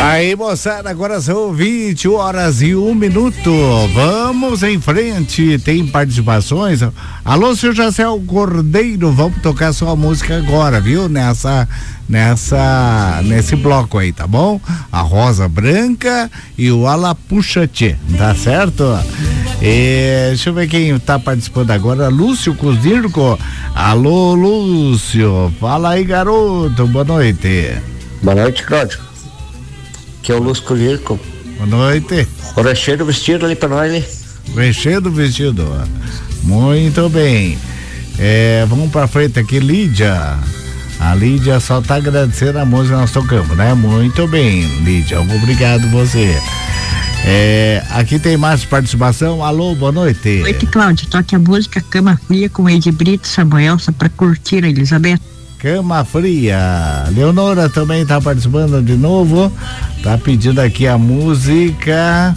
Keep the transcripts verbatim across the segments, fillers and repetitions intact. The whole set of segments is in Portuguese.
Aí, moçada, agora são vinte horas e um minuto. Vamos em frente. Tem participações? Alô, seu Jacel Cordeiro, vamos tocar sua música agora, viu? Nessa, nessa, nesse bloco aí, tá bom? A Rosa Branca e o Alapuxa Tchê, tá certo? E, deixa eu ver quem tá participando agora. Lúcio Cusdirco. Alô, Lúcio. Fala aí, garoto. Boa noite. Boa noite, Cláudio. Que é o Lúcio Cusdirco. Boa noite. O recheio do vestido ali pra nós, né? Recheio do vestido. Muito bem. É, vamos pra frente aqui, Lídia. A Lídia só tá agradecendo a música que nós tocamos, né? Muito bem, Lídia. Obrigado você. É, aqui tem mais participação. Alô, boa noite. Boa noite, Cláudio. Toque a música Cama Fria com Ed Brito e Samuel, só pra curtir a Elizabeth. Cama Fria. Leonora também tá participando de novo. Tá pedindo aqui a música.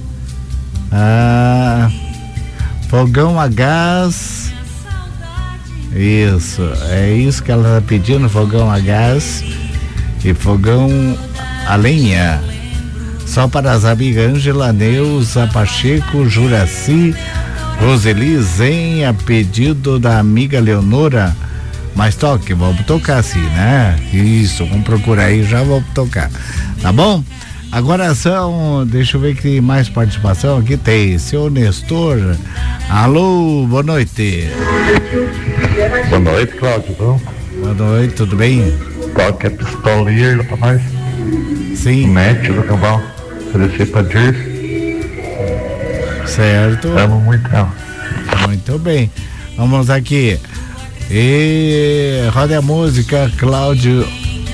Ah, fogão a gás. Isso, é isso que ela tá pedindo, fogão a gás e fogão a lenha. Só para as amigas Ângela, Neuza, Pacheco, Juraci, Roseli, Zen, a pedido da amiga Leonora. Mas toque, vamos tocar sim, né? Isso, vamos procurar aí, já vamos tocar. Tá bom? Agora são, deixa eu ver que tem mais participação. Aqui tem seu Nestor. Alô, boa noite. Boa noite, Cláudio. Bom? Boa noite, tudo bem? Toque a pistoleira pra nós. Sim. Mete do cavalo. Oferecer pra Dirce. Certo. Amo muito ela. Muito bem. Vamos aqui. E roda a música, Cláudio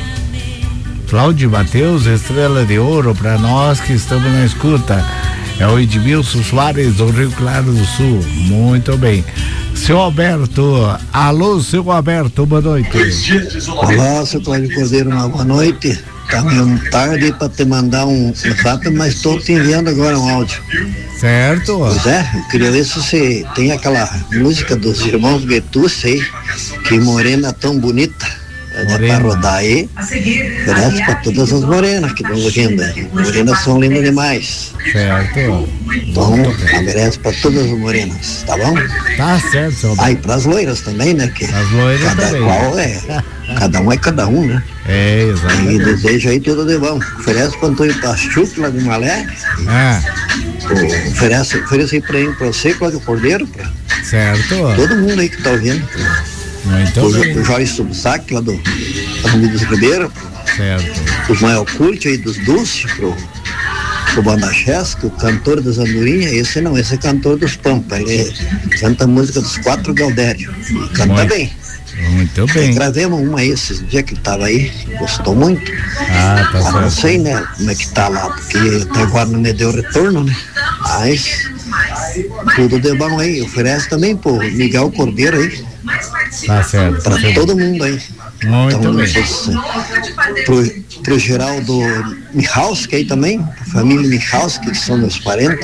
Cláudio Mateus, Estrela de Ouro, para nós que estamos na escuta. É o Edmilson Soares do Rio Claro do Sul. Muito bem. Seu Alberto, alô, seu Alberto, boa noite. Olá, seu Cláudio Cordeiro, uma boa noite. Tá meio tarde para te mandar um zap, mas estou te enviando agora um áudio. Certo. Pois é, eu queria ver se você tem aquela música dos irmãos Betucci aí, que morena tão bonita. Dá pra rodar aí, oferece pra todas as morenas que estão ouvindo aí. Morenas são lindas demais. Certo. Então, merece pra todas as morenas, tá bom? Tá certo, seu Alberto. Ah, e pras loiras também, né? Que as loiras cada também. qual é, cada um é cada um, né? É, exatamente. E desejo aí tudo de bom. Oferece pro Antônio Pachuco lá de Malé. Ah. Oferece, oferece aí pra, pra você, Cláudio Cordeiro, pra certo. todo mundo aí que tá ouvindo. Muito o, bem. O Jorge Subsac lá do Ramiro Ribeiro. Certo. O Ismael Curti aí dos Dulce, pro, pro Banda Chesca, o cantor das Andorinhas. Esse não, esse é cantor dos Pampa. Ele canta a música dos Quatro Galdério. Canta muito bem. Muito bem. Gravemos uma aí esses dias que ele tava aí, gostou muito. Ah, tá ah, certo. Não sei, né, como é que tá lá, porque até agora não me deu retorno, né? Mas tudo de bom aí. Oferece também pro Miguel Cordeiro aí. Tá certo. Pra tá todo mundo aí. Muito então, bem. Vocês, pro, pro Geraldo Michalski aí também, família Michalski, que são meus parentes.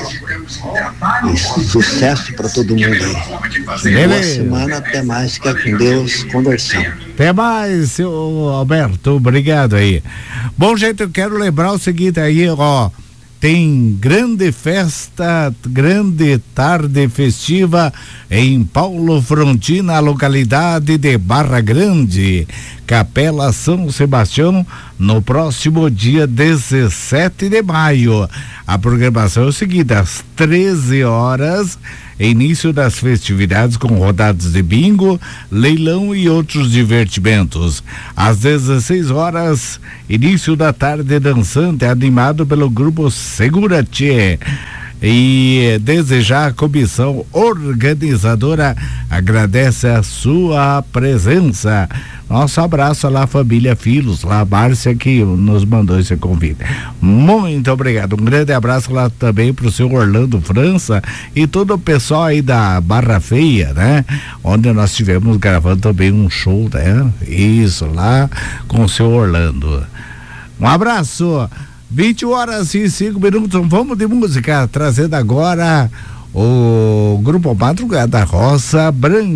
E sucesso pra todo mundo aí. Beleza. Boa semana, até mais, fica com Deus, conversão. Até mais, seu Alberto, obrigado aí. Bom, gente, eu quero lembrar o seguinte aí, ó. Tem grande festa, grande tarde festiva em Paulo Frontina, localidade de Barra Grande, Capela São Sebastião, no próximo dia dezessete de maio. A programação é o seguinte: às treze horas, início das festividades com rodadas de bingo, leilão e outros divertimentos. Às dezesseis horas, início da tarde dançante, animado pelo grupo Segura-te. E desejar a comissão organizadora agradece a sua presença. Nosso abraço lá, família Filos, lá a Márcia que nos mandou esse convite. Muito obrigado. Um grande abraço lá também pro seu Orlando França e todo o pessoal aí da Barra Feia, né? Onde nós estivemos gravando também um show, né? Isso, lá com o seu Orlando. Um abraço. vinte horas e cinco minutos, vamos de música, trazendo agora o Grupo Madrugada Rosa Branca.